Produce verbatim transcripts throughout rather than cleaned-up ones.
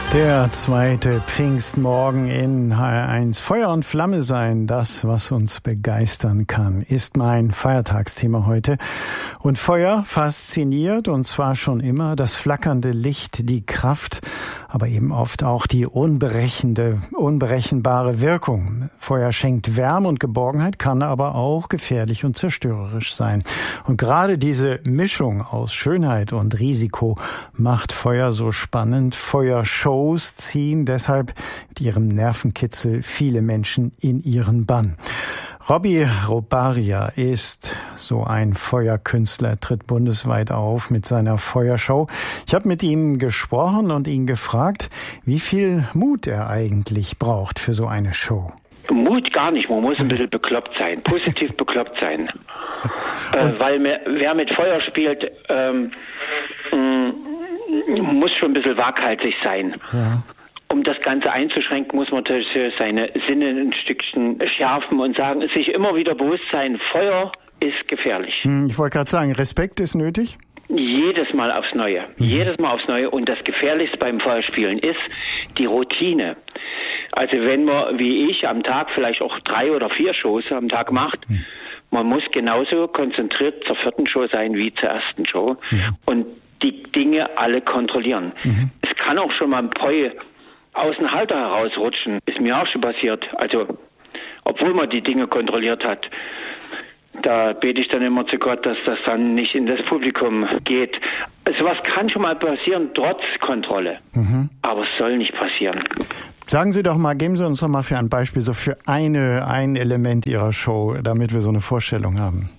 Der zweite Pfingstmorgen in H R eins. Feuer und Flamme sein, das, was uns begeistern kann, ist mein Feiertagsthema heute. Und Feuer fasziniert, und zwar schon immer das flackernde Licht, die Kraft, aber eben oft auch die unberechenbare, unberechenbare Wirkung. Feuer schenkt Wärme und Geborgenheit, kann aber auch gefährlich und zerstörerisch sein. Und gerade diese Mischung aus Schönheit und Risiko macht Feuer so spannend. Feuershow ziehen deshalb mit ihrem Nervenkitzel viele Menschen in ihren Bann. Robbie Robaria ist so ein Feuerkünstler, tritt bundesweit auf mit seiner Feuershow. Ich habe mit ihm gesprochen und ihn gefragt, wie viel Mut er eigentlich braucht für so eine Show. Mut gar nicht, man muss ein bisschen bekloppt sein, positiv bekloppt sein. äh, weil mir, wer mit Feuer spielt, ähm, mh, muss schon ein bisschen waghalsig sein. Ja. Um das Ganze einzuschränken, muss man natürlich seine Sinne ein Stückchen schärfen und sagen, sich immer wieder bewusst sein, Feuer ist gefährlich. Ich wollte gerade sagen, Respekt ist nötig? Jedes Mal aufs Neue. Mhm. Jedes Mal aufs Neue. Und das Gefährlichste beim Feuerspielen ist die Routine. Also wenn man, wie ich, am Tag vielleicht auch drei oder vier Shows am Tag macht, mhm. man muss genauso konzentriert zur vierten Show sein wie zur ersten Show. Mhm. Und die Dinge alle kontrollieren. Mhm. Es kann auch schon mal ein Poi aus dem Halter herausrutschen. Ist mir auch schon passiert. Also, obwohl man die Dinge kontrolliert hat. Da bete ich dann immer zu Gott, dass das dann nicht in das Publikum geht. Also was kann schon mal passieren, trotz Kontrolle. Mhm. Aber es soll nicht passieren. Sagen Sie doch mal, geben Sie uns doch mal für ein Beispiel, so für eine, ein Element Ihrer Show, damit wir so eine Vorstellung haben.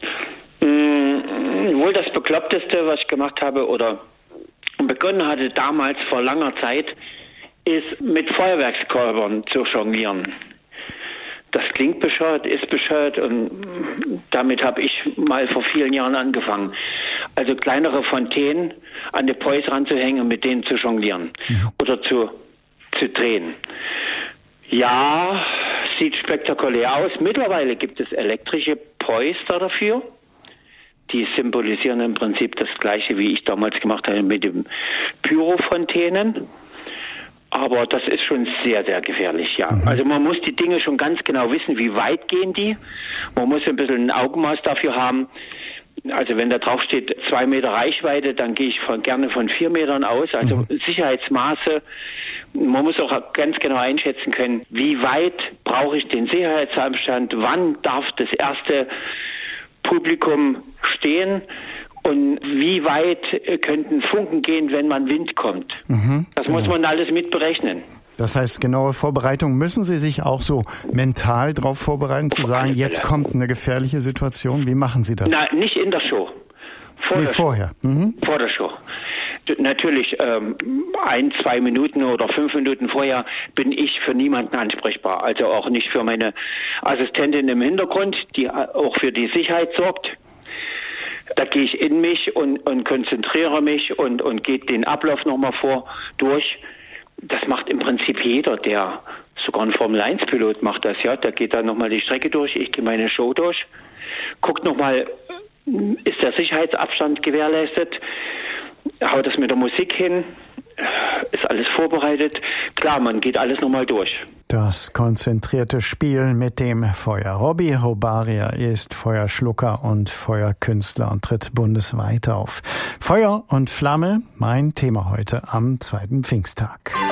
Wohl das Bekloppteste, was ich gemacht habe oder begonnen hatte damals vor langer Zeit, ist mit Feuerwerkskörpern zu jonglieren. Das klingt bescheuert, ist bescheuert und damit habe ich mal vor vielen Jahren angefangen. Also kleinere Fontänen an die Pois ranzuhängen und mit denen zu jonglieren mhm. oder zu, zu drehen. Ja, sieht spektakulär aus. Mittlerweile gibt es elektrische Pois dafür. Die symbolisieren im Prinzip das Gleiche, wie ich damals gemacht habe mit den Pyrofontänen. Aber das ist schon sehr, sehr gefährlich, ja. Mhm. Also man muss die Dinge schon ganz genau wissen, wie weit gehen die. Man muss ein bisschen ein Augenmaß dafür haben. Also wenn da drauf steht zwei Meter Reichweite, dann gehe ich von, gerne von vier Metern aus. Also mhm. Sicherheitsmaße. Man muss auch ganz genau einschätzen können, wie weit brauche ich den Sicherheitsabstand, wann darf das erste Publikum stehen und wie weit könnten Funken gehen, wenn man Wind kommt. Mhm, das genau. muss man alles mit berechnen. Das heißt, genaue Vorbereitung. Müssen Sie sich auch so mental darauf vorbereiten, zu sagen, jetzt kommt eine gefährliche Situation? Wie machen Sie das? Nein, nicht in der Show. Vor nee, der vorher. Show. Mhm. Vor der Show. Natürlich ähm, ein, zwei Minuten oder fünf Minuten vorher bin ich für niemanden ansprechbar. Also auch nicht für meine Assistentin im Hintergrund, die auch für die Sicherheit sorgt. Da gehe ich in mich und, und konzentriere mich und, und gehe den Ablauf nochmal vor durch. Das macht im Prinzip jeder, der sogar ein Formel eins Pilot macht das, ja. Der geht dann nochmal die Strecke durch, ich gehe meine Show durch, guckt nochmal, ist der Sicherheitsabstand gewährleistet, haut das mit der Musik hin, ist alles vorbereitet. Klar, man geht alles nochmal durch. Das konzentrierte Spiel mit dem Feuer. Robbie Robaria ist Feuerschlucker und Feuerkünstler und tritt bundesweit auf. Feuer und Flamme, mein Thema heute am zweiten Pfingsttag.